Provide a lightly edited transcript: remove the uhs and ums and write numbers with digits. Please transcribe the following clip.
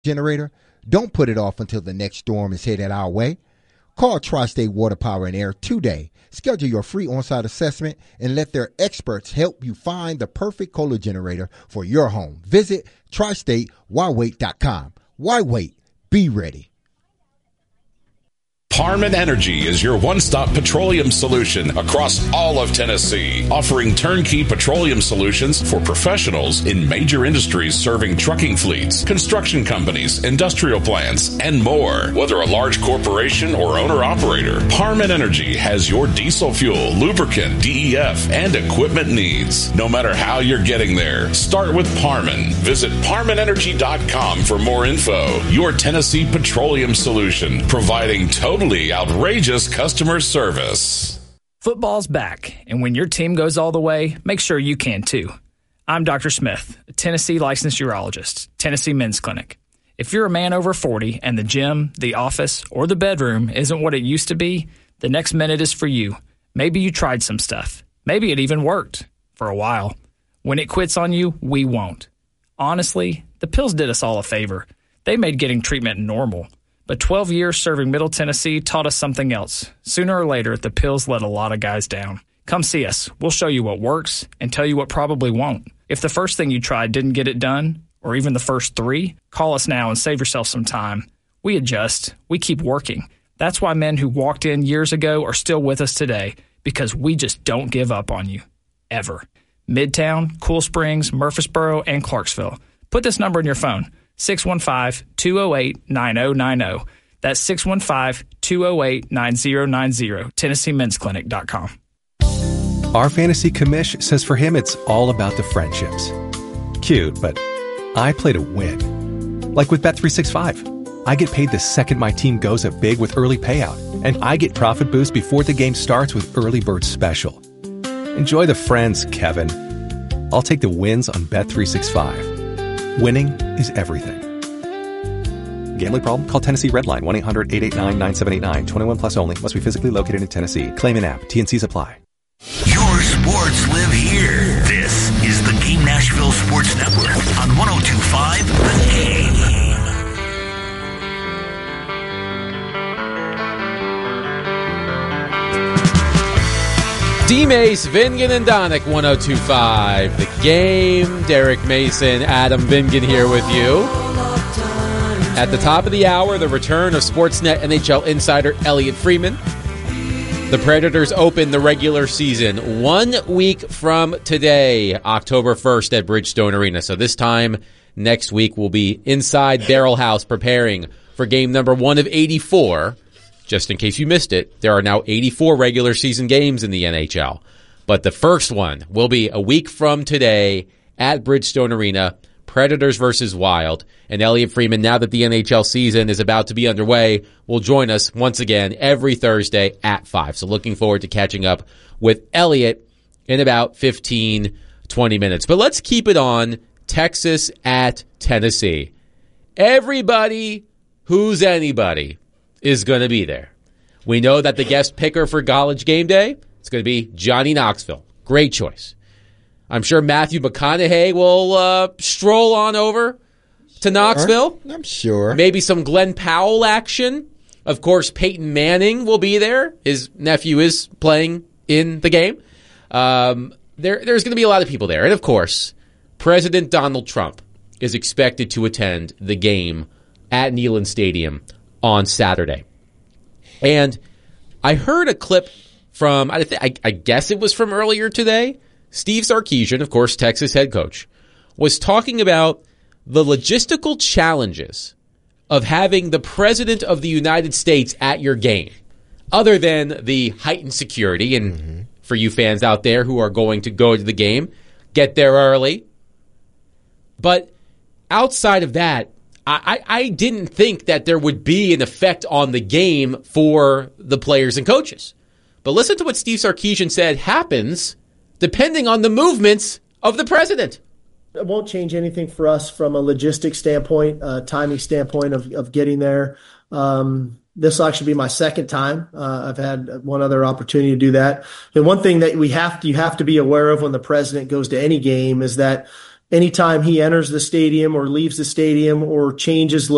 generator? Don't put it off until the next storm is headed our way. Call Tri-State Water Power and Air today. Schedule your free on-site assessment and let their experts help you find the perfect Kohler generator for your home. Visit tristatewhywait.com. Why wait? Be ready. Parman Energy is your one-stop petroleum solution across all of Tennessee, offering turnkey petroleum solutions for professionals in major industries serving trucking fleets, construction companies, industrial plants, and more. Whether a large corporation or owner-operator, Parman Energy has your diesel fuel, lubricant, DEF, and equipment needs. No matter how you're getting there, start with Parman. Visit ParmanEnergy.com for more info. Your Tennessee petroleum solution, providing totally outrageous customer service. Football's back, and when your team goes all the way, make sure you can too. I'm Dr. Smith, a Tennessee licensed urologist, Tennessee Men's Clinic. If you're a man over 40 and the gym, the office, or the bedroom isn't what it used to be, the next minute is for you. Maybe you tried some stuff. Maybe it even worked for a while. When it quits on you, we won't. Honestly, the pills did us all a favor. They made getting treatment normal. But 12 years serving Middle Tennessee taught us something else. Sooner or later, the pills let a lot of guys down. Come see us. We'll show you what works and tell you what probably won't. If the first thing you tried didn't get it done, or even the first 3, call us now and save yourself some time. We adjust. We keep working. That's why men who walked in years ago are still with us today, because we just don't give up on you. Ever. Midtown, Cool Springs, Murfreesboro, and Clarksville. Put this number in your phone. 615-208-9090. That's 615-208-9090. TennesseeMen'sClinic.com. Our fantasy commish says for him it's all about the friendships. Cute, but I play to win. Like with Bet365. I get paid the second my team goes up big with early payout, and I get profit boost before the game starts with Early Bird Special. Enjoy the friends, Kevin. I'll take the wins on Bet365. Winning is everything. Gambling problem? Call Tennessee Redline 1-800-889-9789. 21 plus only. Must be physically located in Tennessee. Claim in app. T&Cs apply. Your sports live here. This is the Game Nashville Sports Network on 102.5 The Game. D-Mace, Vingan, and Donick, 102.5 The Game. Derek Mason, Adam Vingan here with you. At the top of the hour, the return of Sportsnet NHL insider Elliot Freeman. The Predators open the regular season 1 week from today, October 1st at Bridgestone Arena. So this time next week we'll be inside Barrel House preparing for game number 1 of 84. Just in case you missed it, there are now 84 regular season games in the NHL. But the first one will be a week from today at Bridgestone Arena, Predators versus Wild. And Elliot Freeman, now that the NHL season is about to be underway, will join us once again every Thursday at 5. So looking forward to catching up with Elliot in about 15, 20 minutes. But let's keep it on Texas at Tennessee. Everybody who's anybody is going to be there. We know that the guest picker for College Game Day is going to be Johnny Knoxville. Great choice. I'm sure Matthew McConaughey will stroll on over to Knoxville. I'm sure. Maybe some Glenn Powell action. Of course, Peyton Manning will be there. His nephew is playing in the game. There's going to be a lot of people there. And, of course, President Donald Trump is expected to attend the game at Neyland Stadium on Saturday. And I heard a clip from, I guess it was from earlier today. Steve Sarkisian, of course, Texas head coach, was talking about the logistical challenges of having the President of the United States at your game, other than the heightened security. And for you fans out there who are going to go to the game, get there early. But outside of that, I didn't think that there would be an effect on the game for the players and coaches. But listen to what Steve Sarkisian said happens depending on the movements of the president. It won't change anything for us from a logistics standpoint, timing standpoint of getting there. This will actually be my second time. I've had one other opportunity to do that. And one thing that you have to be aware of when the president goes to any game is that anytime he enters the stadium or leaves the stadium or changes